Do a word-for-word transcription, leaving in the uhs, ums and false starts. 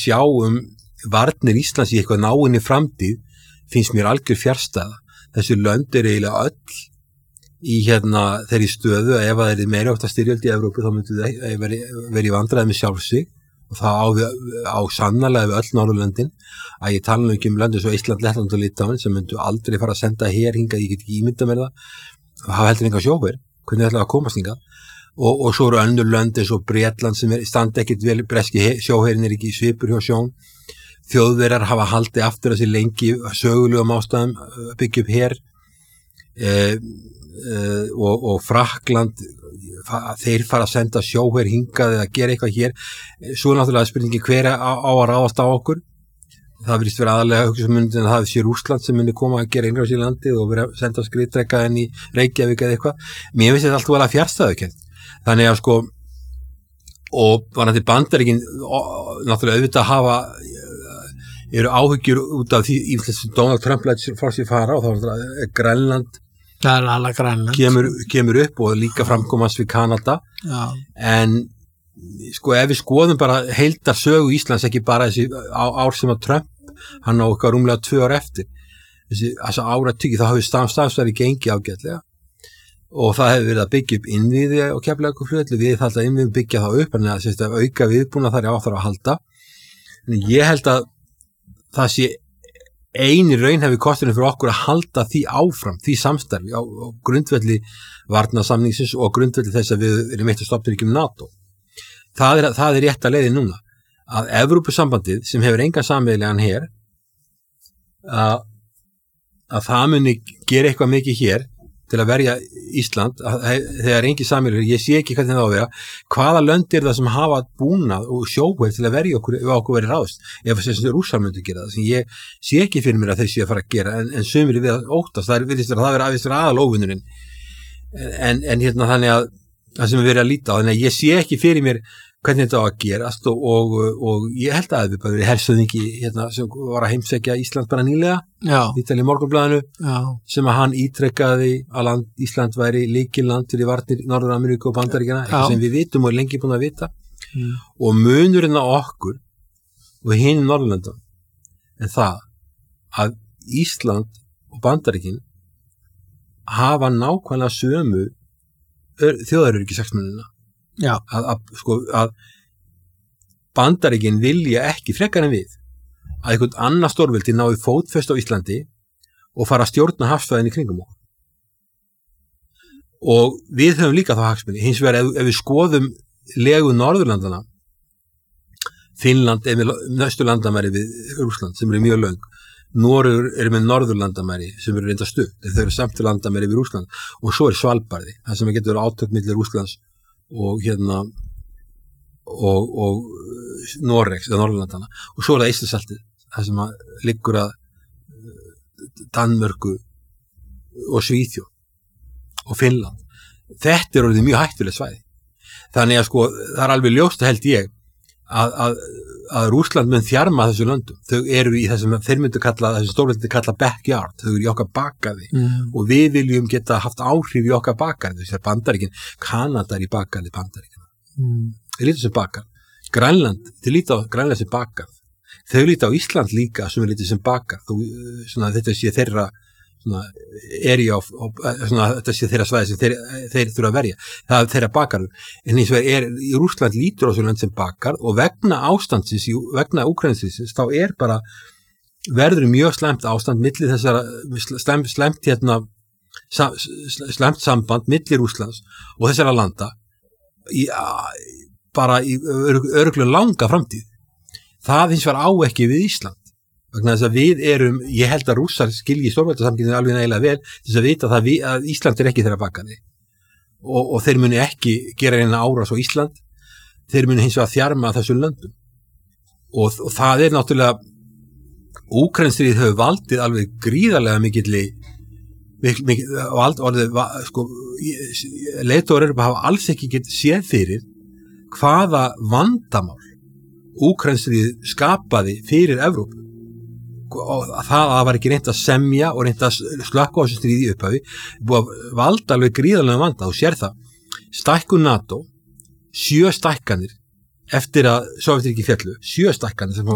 sjá um varnir Íslands í eitthvað náinni framtíð finnst mér algjör fjarstæða. Þessi lönd eru eiginlega öll í hérna þeirri stöðu að ef það er meiri átt að styrjöld í Evrópu þá myndu það veri, veri í vandræði með sjálf sig og það á, á sannarlega við öll Norðurlöndin að ég tala nú ekki um löndin svo Ísland, Lettland og Litáin sem myndu aldrei fara að senda hér hingað, ég get ekki ímynda mér það og hafa heldur enga sjóher, hvernig ætlaði að komast hingað og, og svo eru önnur lönd eins og Bretland sem er, standa ekkit vel, breski sjóherin er ekki svipur hjá sjón, Þjóðverjar hafa haldið aftur að sér lengi sögulegum ástæðum byggja upp her eh, Uh, og, og Frakkland þeir fara að senda sjóher hingað eða gera eitthvað hér svo er náttúrulega spurningi hver á, á að ráðast á okkur það virðist vera aðalega hugsunmyndin að það sé Rússland sem myndi koma að gera innrás í landið og vera að senda skriðdreka inn í Reykjavík eða eitthvað mér finnst þetta allt vel að fjárstæðukennt þannig að sko og varandi Bandaríkin náttúrulega auðvitað að hafa eru áhyggjur út af því ímslega Donald Trump lætur frá sér fara og þá er Grænland Það er alveg Grænland. Kemur, kemur upp og líka framkomast við Kanada. Já. En sko ef við skoðum bara heildar sögu Íslands ekki bara þessi á, ár sem að Trump, hann á okkar rúmlega tvö ár eftir. Þessi, þessi áratugi, þá hafði stafstafsverði gengi ágætlega og það hefur verið að byggja upp innviði og Keflavíkurflugvelli, við þarf að innviði byggja það upp, en að, að auka viðbúna þar á þarf að halda. En ég held að það sé eini raun hefur kosturinn fyrir okkur að halda því áfram, því samstarfi á, á grundvelli varnarsamningsins og grundvelli þess að við erum eitt af stofnríkjum NATO. Það er, það er rétt að leiði núna að Evrópusambandið sem hefur engan sameiginlegan her að, að það muni gera eitthvað mikið hér til að verja Ísland að, þegar engin sameiginlegur, ég sé ekki hvernig það á að vera hvaða lönd er það sem hafa búnað og sjóher til að verja okkur ef okkur verið ráðst, ef þess að Rússar myndi gera það sem ég sé ekki fyrir mér að þeir sé að fara að gera en, en sumir við að óttast, það er virðist að það vera aðvist aðal óvinnurinn en, en hérna þannig að það sem við verið að líta á, þannig að ég sé ekki fyrir mér hvernig þetta á að gerast og, og, og ég held að við bara verið hersöðingi hérna, sem var að heimsækja Ísland bara nýlega Ítalíu Morgunblaðinu sem að hann ítrekkaði að land, Ísland væri lykilland til í varnir Norður-Ameríku og Bandaríkjana eitthvað sem við vitum og er lengi búin að vita mm. og munurinn á okkur og hinn Norðurlöndum en það að Ísland og Bandaríkin hafa nákvæmlega sömu þjóðaröryggishagsmunina Já. Að, að, sko, að Bandaríkin vilja ekki frekar en við að einhvern annar stórveldi nái fótfestu á Íslandi og fara að stjórna hafsvæðin í kringum okkur og við höfum líka þá hagsmuni hins vegar ef, ef við skoðum legu Norðurlandana Finnland er með næstu landamæri við Rússland sem eru mjög löng Noregur er með norðurlandamæri sem eru reynda stutt þau eru samt landamæri við Rússland og svo er Svalbarði það sem getur átök milli Rússlands og hérna og, og Noregs eða Norðurlandana og svo er það Eystrasaltið það sem að liggur að Danmörku og Svíþjóð og Finnland þetta er orðið mjög hættuleg svæði þannig að sko það er alveg ljóst held ég að, að, að Rússland mun þjarma þessu löndum þau eru í þessum þeir myndu kalla þessum stórveldi kalla backyard þau eru í okkar bakgarði mm. og við viljum geta haft áhrif í okkar bakgarði þess að Bandaríkin, Kanada er í bakgarði Bandaríkina mm. þeir líta sem bakgarð Grænland, þeir líta á Grænland sem bakgarð þau líta á Ísland líka sem er lítið sem bakgarð svona þetta sé þeirra svona eri á svona þetta sé þeirra svæði sem þeir, þeir þurfa að verja það er þeirra bakgarður en eins og er í Rússland lítur á þessu land sem bakgarð og vegna ástandsins, vegna Úkraínustríðsins þá er bara verður mjög slæmt ástand milli þessara slæmt, slæmt hérna slæmt samband milli Rússlands og þessara landa í, bara í örugglega langa framtíð það hins vegar á ekki við Ísland vegna þess að við erum, ég held að Rússar skilji stórveldasamskiptin alveg nægilega vel til þess að vita það við, að Ísland er ekki þeirra bakgarði og, og þeir muni ekki gera eina árás á Ísland þeir muni hins vegar þjarma þessum löndum og, og það er náttúrulega Úkraínustríðið hefur valdið alveg gríðarlega mikilli mikil, mikil, vald, orðið, sko, leiðtogar eru hafa alls ekki get séð fyrir hvaða vandamál Úkraínustríðið skapaði fyrir Evrópu og það að var ekki reynt að semja og reynt að slökkva á þessu stríði í upphafi búið að valda alveg gríðarlega vanda og sér það stækkun NATO sjö stækkanir eftir að Sovétríkin féllu sjö stækkanir sem